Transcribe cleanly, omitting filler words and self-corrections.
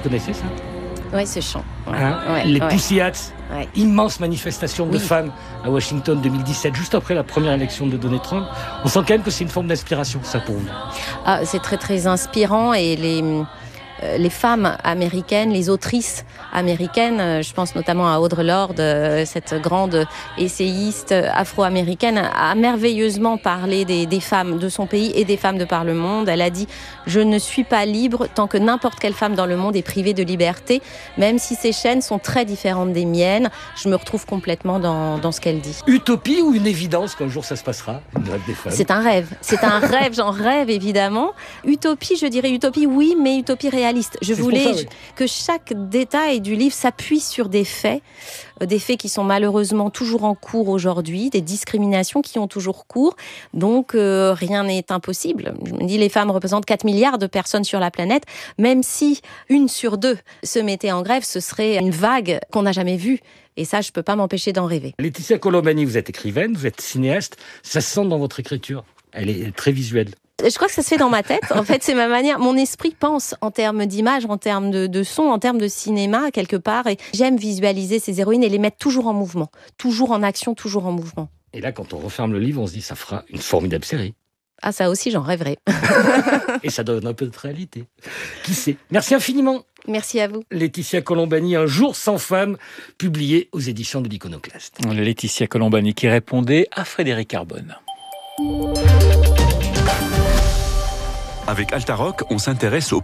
connaissez ça? Oui, ce chant. Les Pussy Hats, immense manifestation de Oui. femmes à Washington 2017, juste après la première élection de Donald Trump. On sent quand même que c'est une forme d'inspiration, ça, pour vous. Ah, c'est très très inspirant et les femmes américaines, les autrices américaines, je pense notamment à Audre Lorde, cette grande essayiste afro-américaine, a merveilleusement parlé des femmes de son pays et des femmes de par le monde. Elle a dit « Je ne suis pas libre tant que n'importe quelle femme dans le monde est privée de liberté, même si ses chaînes sont très différentes des miennes. » Je me retrouve complètement dans ce qu'elle dit. Utopie ou une évidence qu'un jour ça se passera, une grève des femmes? C'est un rêve, j'en rêve évidemment. Utopie, je dirais utopie, oui, mais utopie réaliste. Je voulais que chaque détail du livre s'appuie sur des faits qui sont malheureusement toujours en cours aujourd'hui, des discriminations qui ont toujours cours, donc rien n'est impossible. Je me dis, les femmes représentent 4 milliards de personnes sur la planète, même si 1 sur 2 se mettait en grève, ce serait une vague qu'on n'a jamais vue. Et ça, je ne peux pas m'empêcher d'en rêver. Laetitia Colombani, vous êtes écrivaine, vous êtes cinéaste, ça se sent dans votre écriture, elle est très visuelle. Je crois que ça se fait dans ma tête. En fait, c'est ma manière. Mon esprit pense en termes d'image, en termes de son, en termes de cinéma, quelque part. Et j'aime visualiser ces héroïnes et les mettre toujours en mouvement. Toujours en action, toujours en mouvement. Et là, quand on referme le livre, on se dit, ça fera une formidable série. Ah, ça aussi, j'en rêverais. Et ça donne un peu de réalité. Qui sait? Merci infiniment. Merci à vous. Laetitia Colombani, Un jour sans femme, publié aux éditions de l'Iconoclaste. Laetitia Colombani qui répondait à Frédéric Carbone. Avec Altaroc, on s'intéresse aux